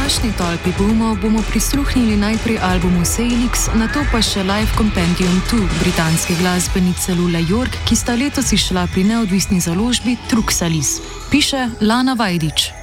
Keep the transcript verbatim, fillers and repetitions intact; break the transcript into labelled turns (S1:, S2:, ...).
S1: današnji tolpi boomov bomo prisluhnili najprej albumu Salix, nato pa še Live Compendium dva britanske glasbenice Lula York, ki sta letos izšla pri neodvisni založbi Truxalis. Piše Lana Vajdič.